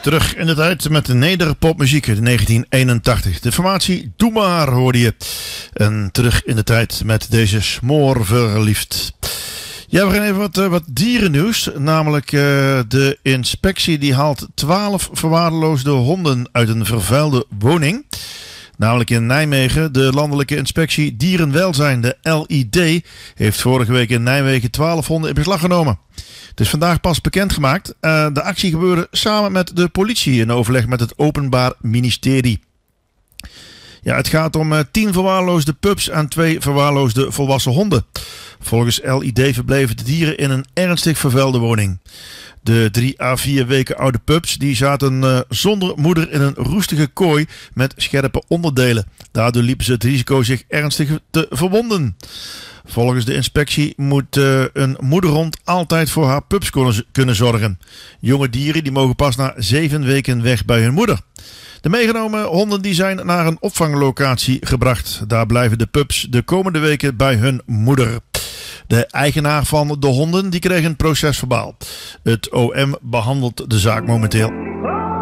Terug in de tijd met de nederpopmuziek uit 1981. De formatie Doe Maar hoorde je. En terug in de tijd met deze Smoorverliefd. Ja, we gaan even wat dierennieuws. Namelijk de inspectie die haalt 12 verwaarloosde honden uit een vervuilde woning. Namelijk in Nijmegen. De Landelijke Inspectie Dierenwelzijn, de LID, heeft vorige week in Nijmegen 12 honden in beslag genomen. Het is vandaag pas bekendgemaakt. De actie gebeurde samen met de politie in overleg met het Openbaar Ministerie. Ja, het gaat om 10 verwaarloosde pups en 2 verwaarloosde volwassen honden. Volgens LID verbleven de dieren in een ernstig vervuilde woning. De 3 à 4 weken oude pups die zaten zonder moeder in een roestige kooi met scherpe onderdelen. Daardoor liepen ze het risico zich ernstig te verwonden. Volgens de inspectie moet een moederhond altijd voor haar pups kunnen zorgen. Jonge dieren die mogen pas na 7 weken weg bij hun moeder. De meegenomen honden die zijn naar een opvanglocatie gebracht. Daar blijven de pups de komende weken bij hun moeder. De eigenaar van de honden die kreeg een procesverbaal. Het OM behandelt de zaak momenteel.